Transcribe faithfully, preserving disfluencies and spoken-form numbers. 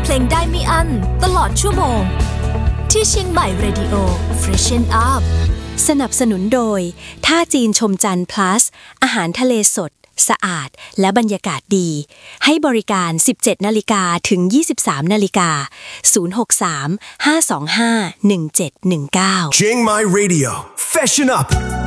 ลงได้ไม่อั้นตลอดชั่วโมงที่เชียงใหม่ Radio Freshen Up สนับสนุนโดยท่าจีนชมจันทร์ plus อาหารทะเลสดสะอาดและบรรยากาศดีให้บริการ สิบเจ็ดนาฬิกา ถึง ยี่สิบสามนาฬิกา ศูนย์ หก สาม ห้า สอง ห้า หนึ่ง เจ็ด หนึ่ง เก้า Chiang Mai Radio Fashion Up